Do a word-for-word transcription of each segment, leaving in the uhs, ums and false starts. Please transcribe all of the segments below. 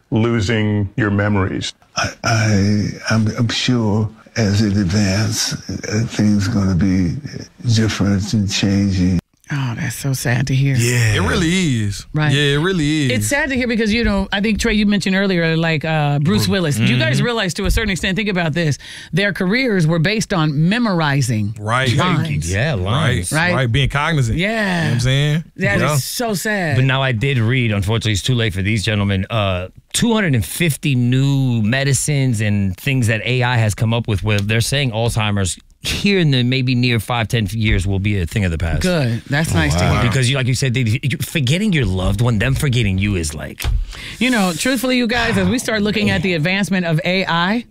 losing your memories? I, I I'm, I'm sure as it advances, uh, things are going to be different and changing. Oh, that's so sad to hear. Yeah, it really is. Right. Yeah, it really is. It's sad to hear because, you know, I think, Trey, you mentioned earlier, like uh, Bruce Willis. Mm-hmm. Do you guys realize to a certain extent, think about this, their careers were based on memorizing right. lines. Yeah, lines. Right. Right, being cognizant. Yeah. You know what I'm saying? That yeah. is so sad. But now I did read, unfortunately, it's too late for these gentlemen, uh, two hundred fifty new medicines and things that A I has come up with where they're saying Alzheimer's here in the maybe near five, ten years will be a thing of the past. Good. That's nice wow. to hear. Because, you, like you said, they, you, forgetting your loved one, them forgetting you is like... You know, truthfully, you guys, as we start looking at the advancement of A I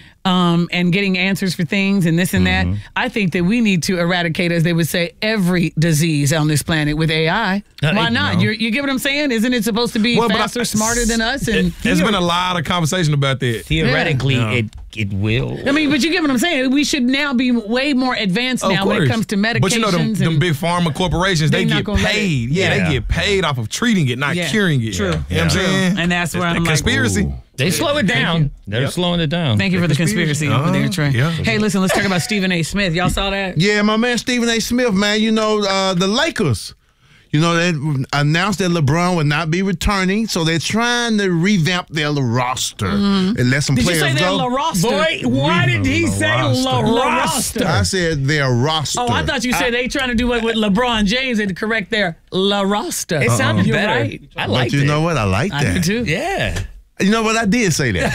um, and getting answers for things and this and Mm-hmm. that, I think that we need to eradicate, as they would say, every disease on this planet with A I. Uh, Why not? no. You're, you get what I'm saying? Isn't it supposed to be Well, but faster, I- smarter than us? And It, there's been a lot of conversation about that. Theoretically, Yeah. it it will. I mean, but you get what I'm saying? We should now be way more advanced Of now when it course. comes to medications. But you know, them, them and- big pharma corporations, They they, not get gonna let it- paid. Yeah, Yeah. they get paid off of treating it, not Yeah. curing it. True. You know what I'm True. saying? And that's where It's I'm the like, conspiracy. ooh. They slow it down. They're Yep. slowing it down. Thank you for the conspiracy over there, Trey. Yeah. Hey, listen, let's talk about Stephen A. Smith. Y'all saw that? Yeah, my man Stephen A. Smith, man, you know, uh, the Lakers, you know, they announced that LeBron would not be returning, so they're trying to revamp their roster and let some Did you players say that go. La Roster? Boy, why did he say La La Roster? I said their roster. Oh, I thought you said they trying to do what with LeBron James and correct their La Roster. It sounded You're better. right. I But liked you it. know what? I like I that. do too. Yeah. You know what? I did say that.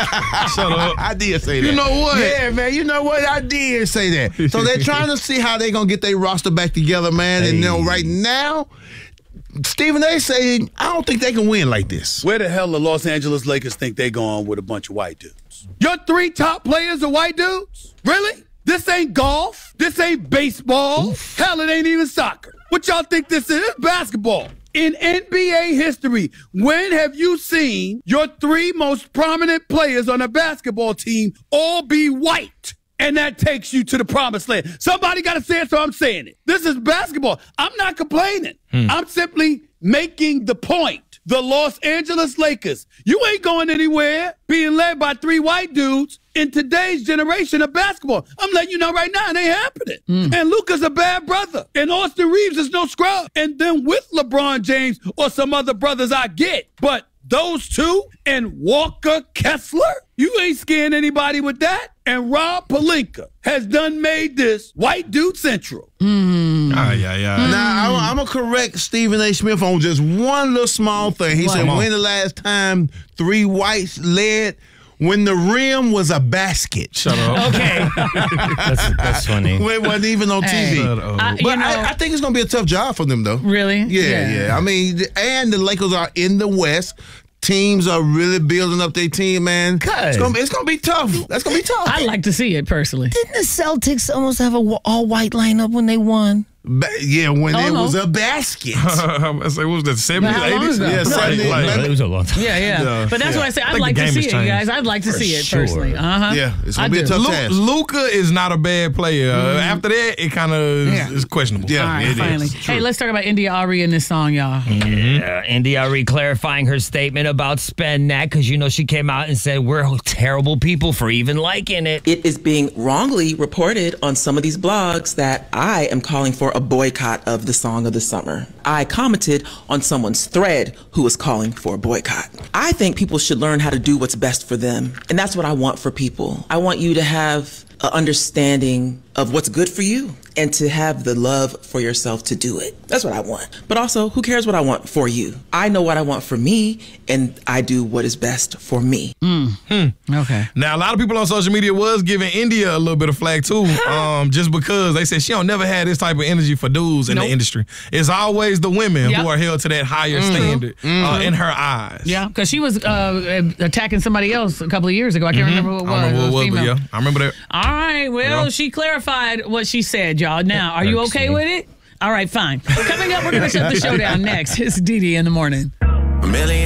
Shut up. I did say that. You know what? Yeah, man. You know what? I did say that. So they're trying to see how they're going to get their roster back together, man. And you know, right now, Stephen A. say, I don't think they can win like this. Where the hell the Los Angeles Lakers think they going with a bunch of white dudes? Your three top players are white dudes? Really? This ain't golf. This ain't baseball. Oof. Hell, it ain't even soccer. What y'all think this is? It's basketball. In N B A history, when have you seen your three most prominent players on a basketball team all be white? And that takes you to the promised land. Somebody got to say it, so I'm saying it. This is basketball. I'm not complaining. Hmm. I'm simply making the point. The Los Angeles Lakers, you ain't going anywhere being led by three white dudes in today's generation of basketball. I'm letting you know right now, it ain't happening. Mm. And Luka's a bad brother. And Austin Reeves is no scrub. And then with LeBron James or some other brothers I get. But those two and Walker Kessler, you ain't scaring anybody with that. And Rob Pelinka has done made this white dude central. Mm. Ah, yeah, yeah. Now, I'm, I'm going to correct Stephen A. Smith on just one little small thing. He What? said, when the last time three whites led, when the rim was a basket. Shut up. Okay. That's, that's funny. When it wasn't even on Hey, T V. Shut up. I- you But know, I, I think it's going to be a tough job for them, though. really? Yeah, yeah, I mean, and the Lakers are in the West. Teams are really building up their team, man. It's gonna be, it's gonna be tough. That's gonna be tough. I'd like to see it personally. Didn't the Celtics almost have a all-white lineup when they won? Ba- yeah, when Oh, it no. was a basket. I say, what was that, seventies, How long eighties? ago? Yeah, No, seventies. like- Like- it was a long time. Yeah, yeah. Yeah. But that's Yeah. what I say. I I'd think like the to game see has it, changed. guys. I'd like to For see it sure. personally. Uh-huh. Yeah, it's gonna I be a do. tough Lu- task. Luka is not a bad player. Uh, After that, it kind of Yeah. is questionable. Yeah. All right, it is. finally. True. Hey, let's talk about India Arie and this song, y'all. Yeah, India Arie clarifying her statement about Spend That because, you know, she came out and said we're terrible people for even liking it. It is being wrongly reported on some of these blogs that I am calling for a boycott of the song of the summer. I commented on someone's thread who was calling for a boycott. I think people should learn how to do what's best for them. And that's what I want for people. I want you to have an understanding of what's good for you and to have the love for yourself to do it. That's what I want. But also, who cares what I want for you? I know what I want for me, and I do what is best for me. Mm. Okay. Now, a lot of people on social media was giving India a little bit of flack, too, um, just because they said she don't never had this type of energy for dudes in Nope. the industry. It's always the women Yep. who are held to that higher standard uh, in her eyes. Yeah, because she was uh, attacking somebody else a couple of years ago. I can't remember who it was. I don't remember what it was, but female. yeah, I remember that. All right, well, Yeah. she clarified what she said, y'all. Now, are you okay with it? All right, fine. Coming up, we're going to shut the show down next. It's Dee Dee in the morning. A million